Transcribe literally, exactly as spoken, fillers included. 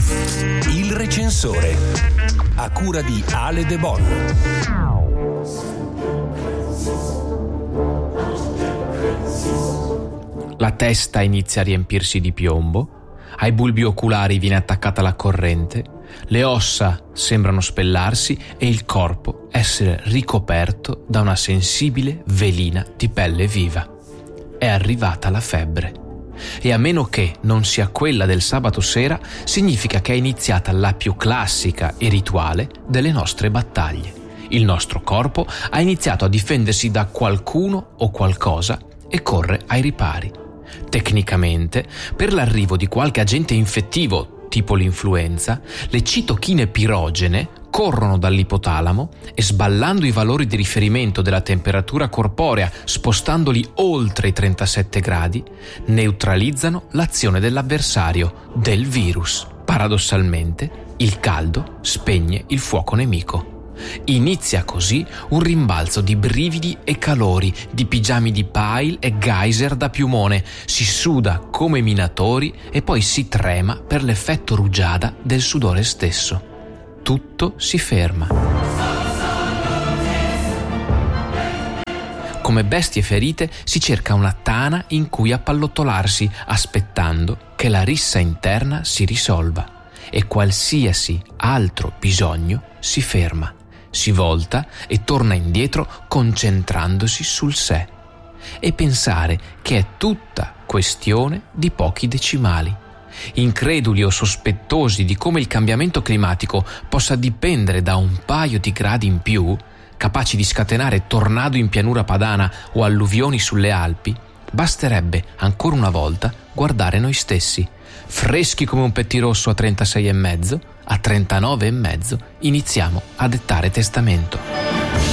Il recensore, a cura di Ale De Bon. La testa inizia a riempirsi di piombo, ai bulbi oculari viene attaccata la corrente, le ossa sembrano spellarsi e il corpo essere ricoperto da una sensibile velina di pelle viva. È arrivata la febbre. E a meno che non sia quella del sabato sera, significa che è iniziata la più classica e rituale delle nostre battaglie. Il nostro corpo ha iniziato a difendersi da qualcuno o qualcosa e corre ai ripari. Tecnicamente, per l'arrivo di qualche agente infettivo, tipo l'influenza, le citochine pirogene corrono dall'ipotalamo e, sballando i valori di riferimento della temperatura corporea, spostandoli oltre i trentasette gradi, neutralizzano l'azione dell'avversario, del virus. Paradossalmente, il caldo spegne il fuoco nemico. Inizia così un rimbalzo di brividi e calori, di pigiami di pile e geyser da piumone. Si suda come minatori e poi si trema per l'effetto rugiada del sudore stesso. Tutto si ferma. Come bestie ferite si cerca una tana in cui appallottolarsi, aspettando che la rissa interna si risolva, e qualsiasi altro bisogno si ferma, si volta e torna indietro concentrandosi sul sé, e pensare che è tutta questione di pochi decimali. Increduli o sospettosi di come il cambiamento climatico possa dipendere da un paio di gradi in più, capaci di scatenare tornado in pianura padana o alluvioni sulle Alpi, basterebbe ancora una volta guardare noi stessi, freschi come un pettirosso a trentasei e mezzo, a trentanove e mezzo iniziamo a dettare testamento.